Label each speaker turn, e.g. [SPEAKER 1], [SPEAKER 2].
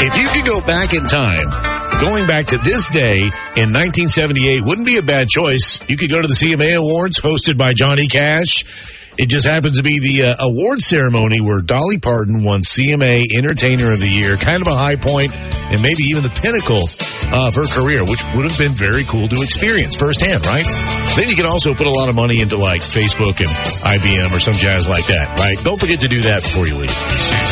[SPEAKER 1] If you could go back in time, going back to this day in 1978 wouldn't be a bad choice. You could go to the CMA Awards hosted by Johnny Cash. It just happens to be the award ceremony where Dolly Parton won CMA Entertainer of the Year, kind of a high point and maybe even the pinnacle of her career, which would have been very cool to experience firsthand, right? Then you can also put a lot of money into like Facebook and IBM or some jazz like that, right? Don't forget to do that before you leave.